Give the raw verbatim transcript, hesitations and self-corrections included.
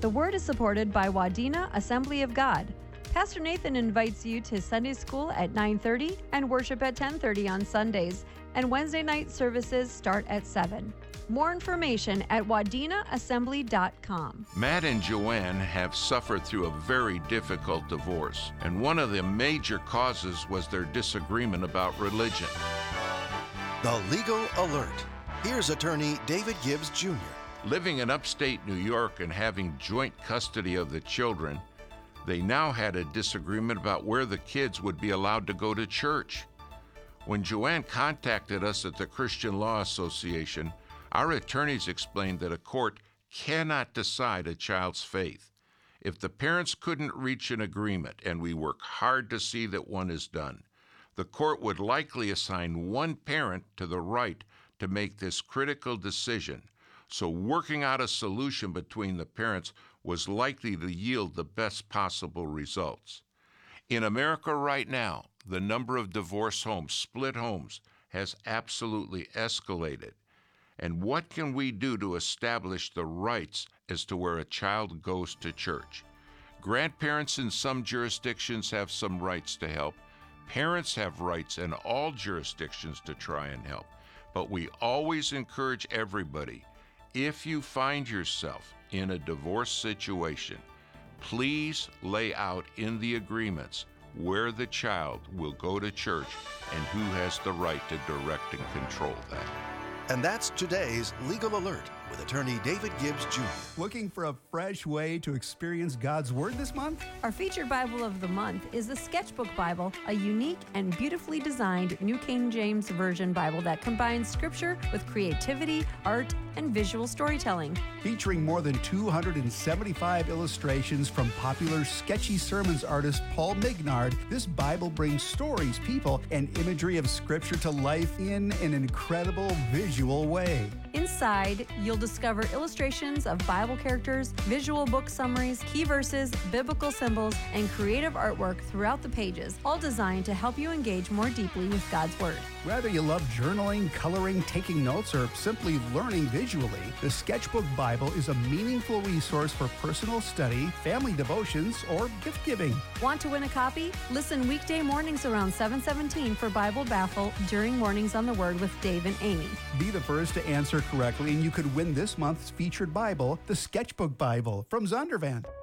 The Word is supported by Wadena Assembly of God. Pastor Nathan invites you to Sunday school at nine thirty and worship at ten thirty on Sundays, and Wednesday night services start at seven. More information at wadena assembly dot com. Matt and Joanne have suffered through a very difficult divorce, and one of the major causes was their disagreement about religion. The Legal Alert. Here's attorney David Gibbs Junior Living in upstate New York and having joint custody of the children, they now had a disagreement about where the kids would be allowed to go to church. When Joanne contacted us at the Christian Law Association, our attorneys explained that a court cannot decide a child's faith. If the parents couldn't reach an agreement, and we work hard to see that one is done, the court would likely assign one parent to the right to make this critical decision. So working out a solution between the parents was likely to yield the best possible results. In America right now, the number of divorce homes, split homes, has absolutely escalated. And what can we do to establish the rights as to where a child goes to church? Grandparents in some jurisdictions have some rights to help. Parents have rights in all jurisdictions to try and help. But we always encourage everybody, if you find yourself in a divorce situation, please lay out in the agreements where the child will go to church and who has the right to direct and control that. And that's today's Legal Alert with attorney David Gibbs Junior Looking for a fresh way to experience God's Word this month? Our featured Bible of the month is the Sketchbook Bible, a unique and beautifully designed New King James Version Bible that combines scripture with creativity, art, and visual storytelling. Featuring more than two hundred seventy-five illustrations from popular sketchy sermons artist Paul Mignard, this Bible brings stories, people, and imagery of scripture to life in an incredible visual way. Inside, you'll discover illustrations of Bible characters, visual book summaries, key verses, biblical symbols, and creative artwork throughout the pages, all designed to help you engage more deeply with God's Word. Whether you love journaling, coloring, taking notes, or simply learning visually, the Sketchbook Bible is a meaningful resource for personal study, family devotions, or gift giving. Want to win a copy? Listen weekday mornings around seven seventeen for Bible Baffle during Mornings on the Word with Dave and Amy. Be the first to answer correctly, and you could win this month's featured Bible, the Sketchbook Bible from Zondervan.